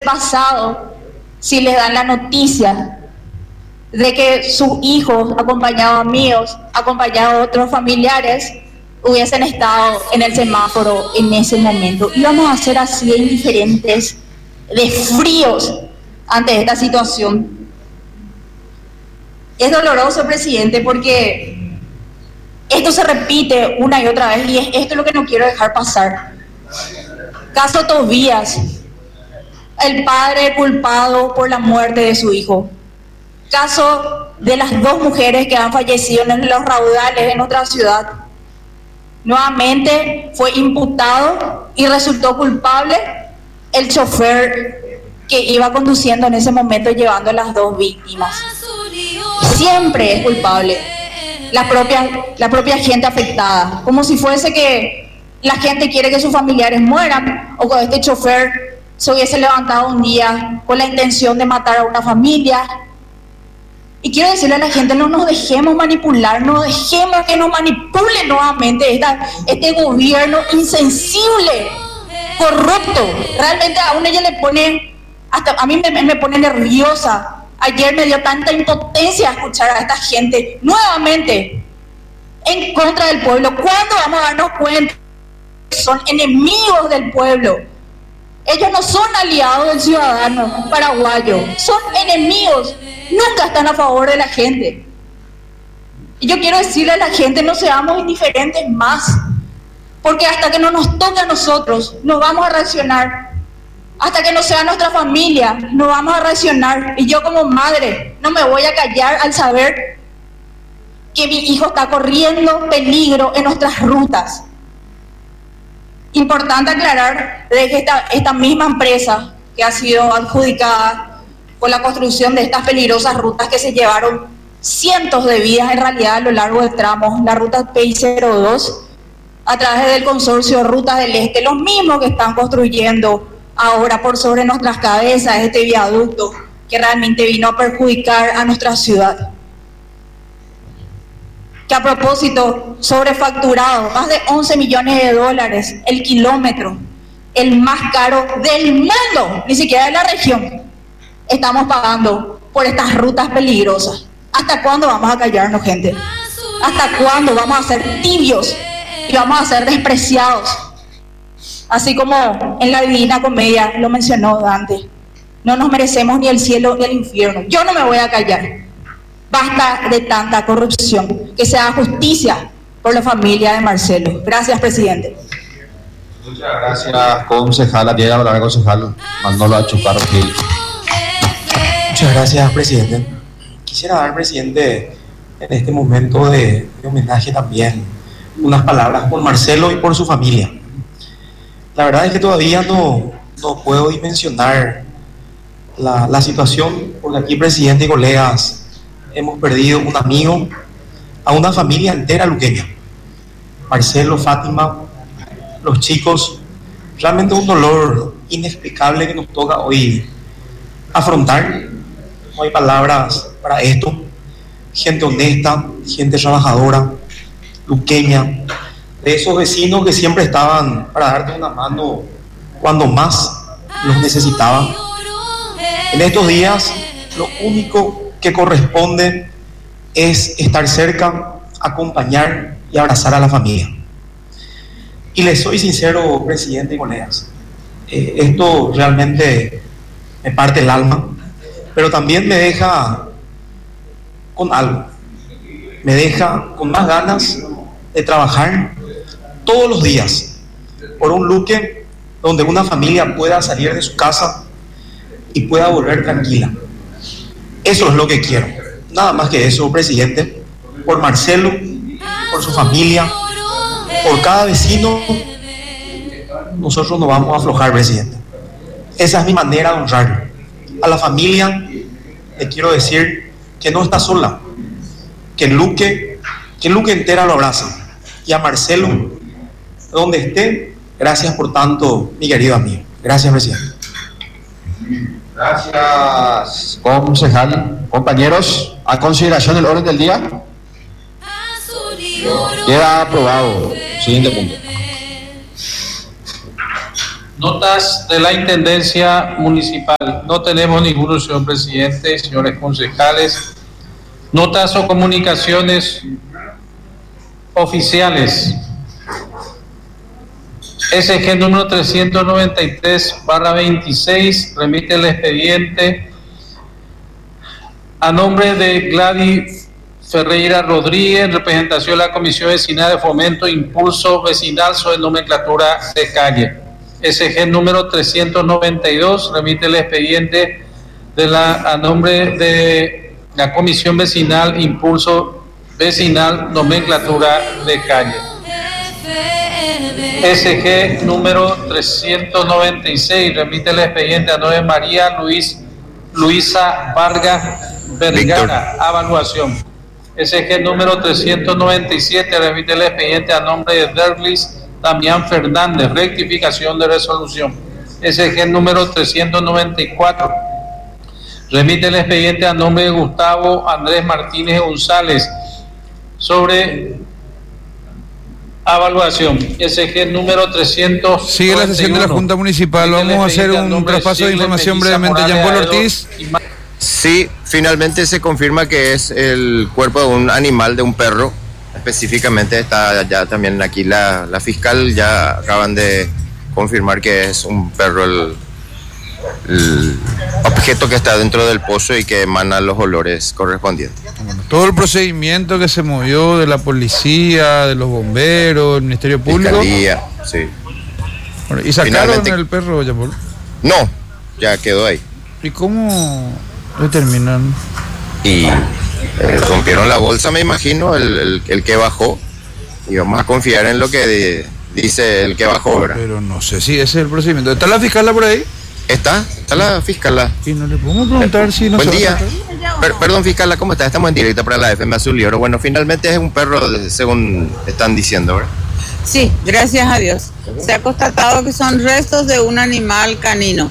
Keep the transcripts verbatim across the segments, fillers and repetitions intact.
pasado si les dan la noticia de que sus hijos, acompañados a míos, acompañados a otros familiares, hubiesen estado en el semáforo en ese momento? Íbamos a ser así de indiferentes, de fríos ante esta situación. Es doloroso, presidente, porque esto se repite una y otra vez y es esto lo que no quiero dejar pasar. Caso Tobías, el padre culpado por la muerte de su hijo. Caso de las dos mujeres que han fallecido en los raudales de nuestra ciudad. Nuevamente fue imputado y resultó culpable el chofer que iba conduciendo en ese momento llevando a las dos víctimas. Siempre es culpable la propia, la propia gente afectada, como si fuese que la gente quiere que sus familiares mueran, o que este chofer se hubiese levantado un día con la intención de matar a una familia. Y quiero decirle a la gente, no nos dejemos manipular, no dejemos que nos manipule nuevamente esta, este gobierno insensible, corrupto. Realmente a uno ella le pone, hasta a mí me, me pone nerviosa. Ayer me dio tanta impotencia escuchar a esta gente nuevamente en contra del pueblo. ¿Cuándo vamos a darnos cuenta que son enemigos del pueblo? Ellos no son aliados del ciudadano paraguayo, son enemigos, nunca están a favor de la gente. Y yo quiero decirle a la gente, no seamos indiferentes más, porque hasta que no nos toque a nosotros, no vamos a reaccionar. Hasta que no sea nuestra familia, no vamos a reaccionar. Y yo como madre no me voy a callar al saber que mi hijo está corriendo peligro en nuestras rutas. Importante aclarar de que esta, esta misma empresa que ha sido adjudicada por la construcción de estas peligrosas rutas que se llevaron cientos de vidas en realidad a lo largo del tramo, la ruta P I cero dos, a través del consorcio Rutas del Este, los mismos que están construyendo ahora por sobre nuestras cabezas este viaducto que realmente vino a perjudicar a nuestra ciudad. Que a propósito, sobrefacturado, más de once millones de dólares el kilómetro, el más caro del mundo, ni siquiera de la región, estamos pagando por estas rutas peligrosas. ¿Hasta cuándo vamos a callarnos, gente? ¿Hasta cuándo vamos a ser tibios y vamos a ser despreciados? Así como en la Divina Comedia lo mencionó Dante, no nos merecemos ni el cielo ni el infierno. Yo no me voy a callar. Basta de tanta corrupción, que se haga justicia por la familia de Marcelo. Gracias, presidente. Muchas gracias, concejala. Tiene la palabra, concejal Manolo Achuparo Gil. Muchas gracias, presidente. Quisiera dar, presidente, en este momento de, de homenaje también, unas palabras por Marcelo y por su familia. La verdad es que todavía no, no puedo dimensionar la, la situación, porque aquí, presidente y colegas, hemos perdido un amigo, a una familia entera luqueña. Marcelo, Fátima, los chicos, realmente un dolor inexplicable que nos toca hoy afrontar. No hay palabras para esto. Gente honesta, gente trabajadora, luqueña, de esos vecinos que siempre estaban para darte una mano cuando más los necesitaban. En estos días, lo único que corresponde es estar cerca, acompañar y abrazar a la familia. Y les soy sincero, presidente y colegas, eh, esto realmente me parte el alma, pero también me deja con algo, me deja con más ganas de trabajar todos los días por un luque donde una familia pueda salir de su casa y pueda volver tranquila. Eso es lo que quiero, nada más que eso, presidente, por Marcelo, por su familia, por cada vecino. Nosotros no vamos a aflojar, presidente. Esa es mi manera de honrarlo. A la familia le quiero decir que no está sola, que el Luque, que el Luque entera lo abraza. Y a Marcelo, donde esté, gracias por tanto, mi querido amigo. Gracias, presidente. Gracias, concejal. Compañeros, a consideración del orden del día. Queda aprobado. Siguiente punto. Notas de la Intendencia Municipal. No tenemos ninguno, señor presidente, señores concejales. Notas o comunicaciones oficiales. S G número trescientos noventa y tres barra veintiséis, remite el expediente a nombre de Gladys Ferreira Rodríguez, en representación de la Comisión Vecinal de Fomento e Impulso Vecinal sobre nomenclatura de calle. S G número trescientos noventa y dos, remite el expediente de la, a nombre de la Comisión Vecinal Impulso Vecinal Nomenclatura de Calle. S G número trescientos noventa y seis, remite el expediente a nombre de María Luis, Luisa Vargas Vergara, evaluación. S G número trescientos noventa y siete, remite el expediente a nombre de Derlis Damián Fernández, rectificación de resolución. S G número trescientos noventa y cuatro, remite el expediente a nombre de Gustavo Andrés Martínez González sobre evaluación. S G número trescientos. Sigue la sesión de la Junta Municipal. Vamos a hacer un traspaso de información brevemente. Jean-Paul Ortiz. Sí, finalmente se confirma que es el cuerpo de un animal, de un perro. Específicamente está ya también aquí la, la fiscal, ya acaban de confirmar que es un perro el, el objeto que está dentro del pozo y que emana los olores correspondientes. Bueno, todo el procedimiento que se movió de la policía, de los bomberos, del Ministerio Público. Fiscalía, sí. Bueno, ¿y sacaron finalmente el perro, Jean-Paul? No, ya quedó ahí. ¿Y cómo determinan? Y eh, rompieron la bolsa, me imagino, el, el, el que bajó, y vamos a confiar en lo que de, dice el que bajó, ¿verdad? Pero no sé si ese es el procedimiento. ¿Está la fiscal por ahí? Está, está la fiscal. Y no le podemos preguntar eh, si no. Buen día. Per, perdón, fiscal, ¿cómo está? Estamos en directo para la F M Azul y Oro. Bueno, finalmente es un perro, según están diciendo, ¿verdad? Sí, gracias a Dios. Se ha constatado que son restos de un animal canino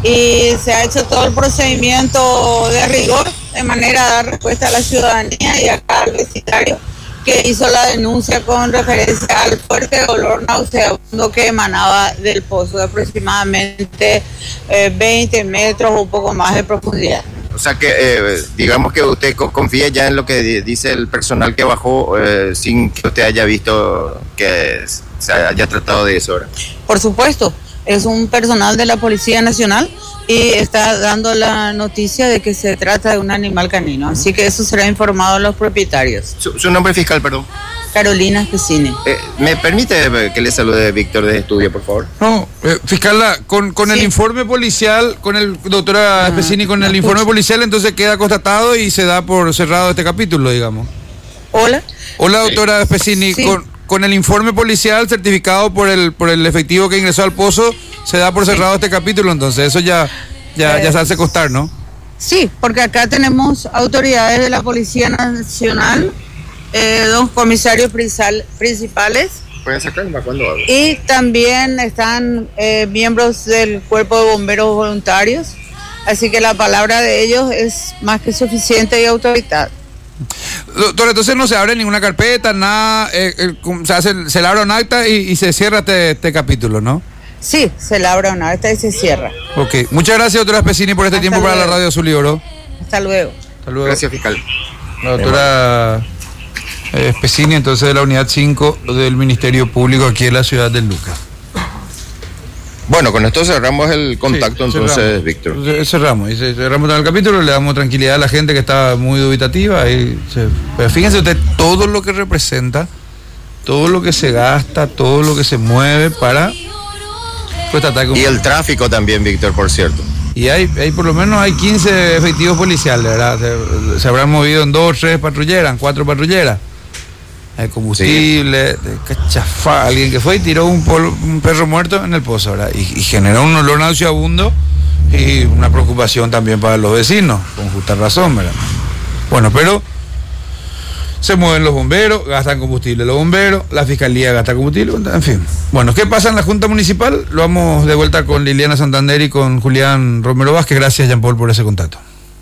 y se ha hecho todo el procedimiento de rigor de manera a dar respuesta a la ciudadanía y acá al vecindario que hizo la denuncia con referencia al fuerte olor nauseabundo que emanaba del pozo de aproximadamente eh, veinte metros o un poco más de profundidad. O sea que, eh, digamos que usted confía ya en lo que dice el personal que bajó eh, sin que usted haya visto que se haya tratado de eso, ¿verdad? Por supuesto, es un personal de la Policía Nacional y está dando la noticia de que se trata de un animal canino, así que eso será informado a los propietarios. ¿Su, su nombre fiscal, perdón? Carolina Spesini. Eh, ¿Me permite que le salude Víctor de estudio, por favor? No, eh, fiscal, con, con sí. el informe policial, con el doctora ah, Spesini, con el informe policial, entonces queda constatado y se da por cerrado este capítulo, digamos. Hola. Hola, doctora Spesini, sí. con, con el informe policial certificado por el por el efectivo que ingresó al pozo, se da por cerrado sí. este capítulo, entonces eso ya, ya, eh, ya se hace constar, ¿no? Sí, porque acá tenemos autoridades de la Policía Nacional, Eh, dos comisarios principales. ¿Pueden sacarme cuando hablo? Y también están eh, miembros del Cuerpo de Bomberos Voluntarios, así que la palabra de ellos es más que suficiente y autoridad. Doctora, entonces no se abre ninguna carpeta, nada, eh, eh, se, hace, se labra un acta y, y se cierra este, este capítulo, ¿no? Sí, se labra un acta y se cierra. Ok, muchas gracias, doctora Spesini, por este Hasta tiempo luego. Para la Radio Azul y Oro. Hasta luego. Hasta luego. Gracias, fiscal. La doctora Eh, Spesini, entonces de la unidad cinco del Ministerio Público aquí en la ciudad de Lucas. Bueno, con esto cerramos el contacto, sí, entonces, cerramos. Víctor. Entonces, cerramos, y cerramos todo el capítulo, le damos tranquilidad a la gente que está muy dubitativa. Y se, pero fíjense usted todo lo que representa, todo lo que se gasta, todo lo que se mueve para pues, tratar con... Y el tráfico también, Víctor, por cierto. Y hay, hay por lo menos hay quince efectivos policiales, ¿verdad? Se, se habrán movido en dos, tres patrulleras, en cuatro patrulleras. Hay combustible, sí. Cachafá, alguien que fue y tiró un, polo, un perro muerto en el pozo, ¿verdad? Y, y generó un olor nauseabundo y una preocupación también para los vecinos, con justa razón, ¿verdad? Bueno, pero se mueven los bomberos, gastan combustible los bomberos, la fiscalía gasta combustible, en fin. Bueno, ¿qué pasa en la Junta Municipal? Lo vamos de vuelta con Liliana Santander y con Julián Romero Vázquez. Gracias, Jean-Paul, por ese contacto.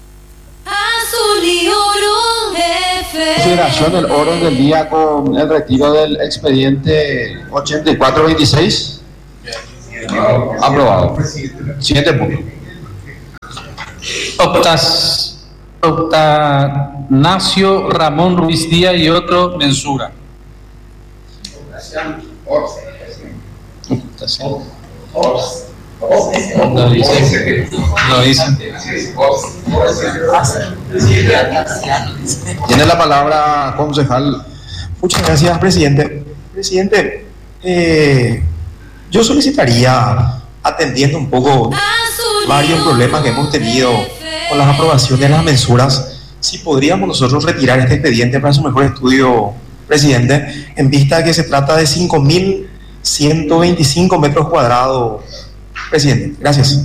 Azul y Oro F M. Consideración del orden del día con el retiro del expediente ochenta y cuatro veintiséis. Aprobado. Siguiente punto. Optas, Octanacio Ramón Ruiz Díaz y otro mensura. Lo dice. Lo dice. Tiene la palabra concejal. Muchas gracias, presidente. Presidente, eh, yo solicitaría, atendiendo un poco varios problemas que hemos tenido con las aprobaciones de las mensuras, si podríamos nosotros retirar este expediente para su mejor estudio, presidente, en vista de que se trata de cinco mil ciento veinticinco metros cuadrados. Presidente, gracias.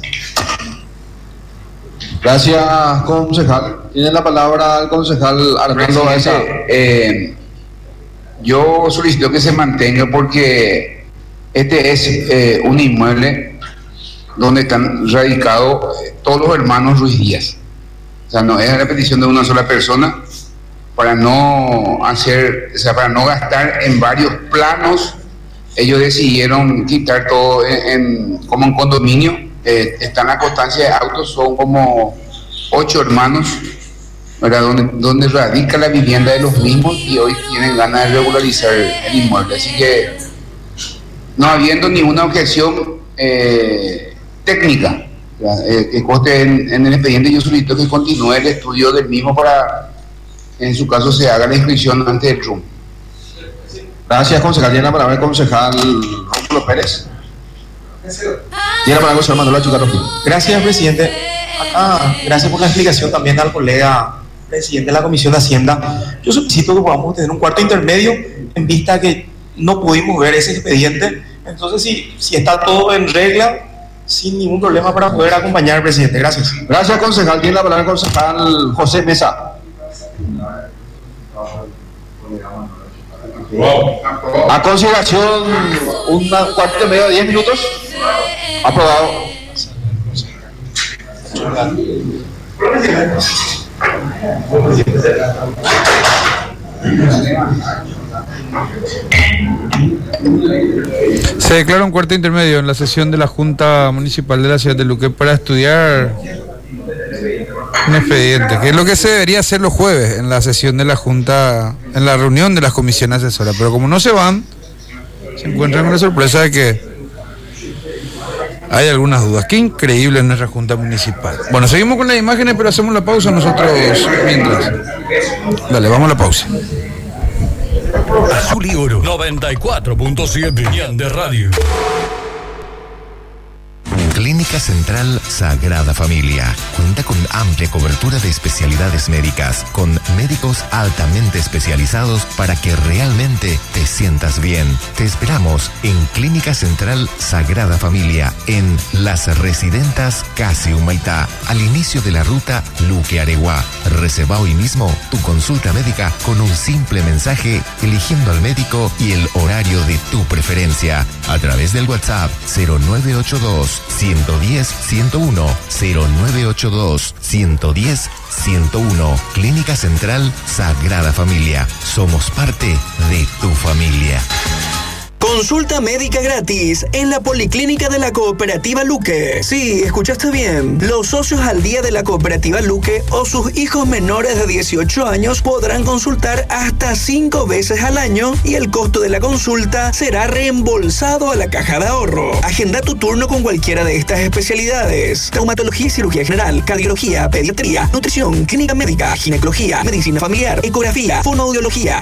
Gracias, concejal. Tiene la palabra el concejal Arnaldo Baeza. Eh, yo solicito que se mantenga porque este es eh, un inmueble donde están radicados eh, todos los hermanos Ruiz Díaz. O sea, no es la petición de una sola persona para no hacer, o sea, para no gastar en varios planos. Ellos decidieron quitar todo en, en, como un condominio. Eh, está en la constancia de autos, son como ocho hermanos, ¿verdad? Donde, donde radica la vivienda de los mismos y hoy tienen ganas de regularizar el inmueble. Así que, no habiendo ninguna objeción eh, técnica eh, que conste en, en el expediente, yo solicito que continúe el estudio del mismo para, en su caso, se haga la inscripción antes del R U M. Gracias, concejal. Tiene la palabra el concejal Rómulo Pérez. Tiene la palabra el concejal Manuel Achucarro. Gracias, presidente. Acá, gracias por la explicación también al colega presidente de la Comisión de Hacienda. Yo solicito que podamos tener un cuarto intermedio en vista que no pudimos ver ese expediente. Entonces, si, si está todo en regla, sin ningún problema para poder acompañar al presidente. Gracias. Gracias, concejal. Tiene la palabra el concejal José Mesa. A consideración, un cuarto y medio de diez minutos. Aprobado. Se declara un cuarto intermedio en la sesión de la Junta Municipal de la Ciudad de Luque para estudiar un expediente, que es lo que se debería hacer los jueves en la sesión de la Junta, en la reunión de las comisiones asesoras, pero como no se van, se encuentran con la sorpresa de que hay algunas dudas. Qué increíble es nuestra Junta Municipal. Bueno, seguimos con las imágenes, pero hacemos la pausa nosotros mientras. Dale, vamos a la pausa. Azul y Oro noventa y cuatro punto siete de radio. Clínica Central Sagrada Familia cuenta con amplia cobertura de especialidades médicas, con médicos altamente especializados para que realmente te sientas bien. Te esperamos en Clínica Central Sagrada Familia, en Las Residentas Casi Humaitá, al inicio de la ruta Luque-Areguá. Reserva hoy mismo tu consulta médica con un simple mensaje, eligiendo al médico y el horario de tu preferencia, a través del WhatsApp cero nueve ocho dos, uno uno cero, uno uno, cero nueve ocho dos, uno uno cero, uno uno. Clínica Central Sagrada Familia. Somos parte de tu familia. Consulta médica gratis en la Policlínica de la Cooperativa Luque. Sí, escuchaste bien. Los socios al día de la Cooperativa Luque o sus hijos menores de dieciocho años podrán consultar hasta cinco veces al año y el costo de la consulta será reembolsado a la caja de ahorro. Agenda tu turno con cualquiera de estas especialidades: traumatología y cirugía general, cardiología, pediatría, nutrición, clínica médica, ginecología, medicina familiar, ecografía, fonoaudiología,